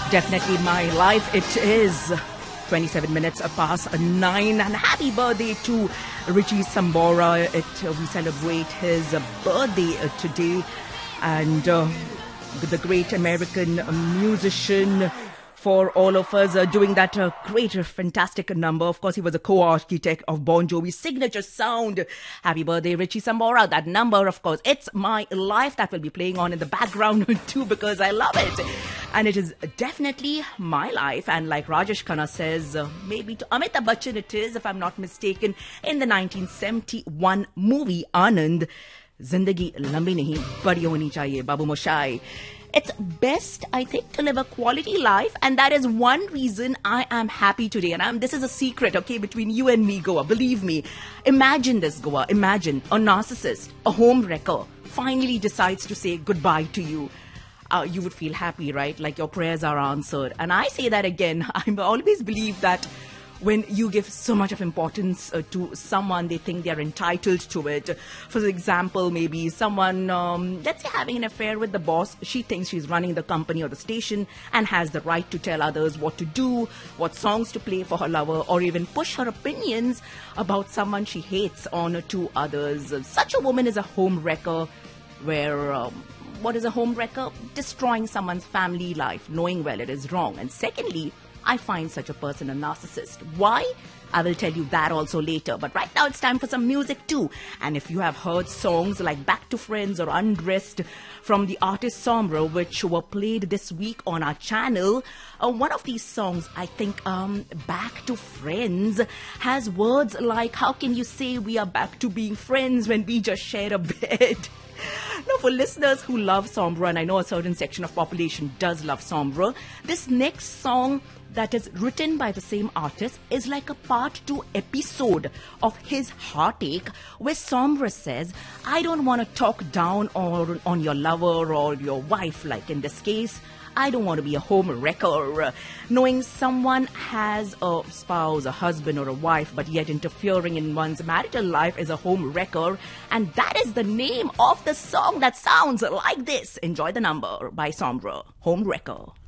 Definitely my life. It is 27 minutes past 9. And happy birthday to Richie Sambora. We celebrate his birthday today. And the great American musician, for all of us doing that great, fantastic number. Of course, he was a co-architect of Bon Jovi's signature sound. Happy birthday, Richie Sambora. That number, of course, It's My Life, that will be playing on in the background too, because I love it. And it is definitely my life. And like Rajesh Khanna says, maybe to Amitabh Bachchan it is, if I'm not mistaken, in the 1971 movie Anand, Zindagi lambi nahi, badi honi chahiye, Babu Moshai. It's best, I think, to live a quality life, and that is one reason I am happy today. And this is a secret, okay, between you and me, Goa. Believe me. Imagine this, Goa. Imagine a narcissist, a home wrecker, finally decides to say goodbye to you. You would feel happy, right? Like your prayers are answered. And I say that again. I always believe that when you give so much of importance to someone, they think they're entitled to it. For example, maybe someone, let's say, having an affair with the boss. She thinks she's running the company or the station and has the right to tell others what to do, what songs to play for her lover, or even push her opinions about someone she hates on to others. Such a woman is a home wrecker, where what is a home wrecker? Destroying someone's family life, knowing well it is wrong. And secondly, I find such a person a narcissist. Why? I will tell you that also later. But right now it's time for some music too. And if you have heard songs like Back to Friends or Undressed from the artist Sombra, which were played this week on our channel, one of these songs, I think, Back to Friends, has words like, how can you say we are back to being friends when we just share a bed? Now, for listeners who love Sombra, and I know a certain section of population does love Sombra, this next song that is written by the same artist is like a part 2 episode of his Heartache, where Sombra says, I don't want to talk down on your lover or your wife, like in this case. I don't want to be a home wrecker. Knowing someone has a spouse, a husband or a wife, but yet interfering in one's marital life is a home wrecker. And that is the name of the song that sounds like this. Enjoy the number by Sombra, Home Wrecker.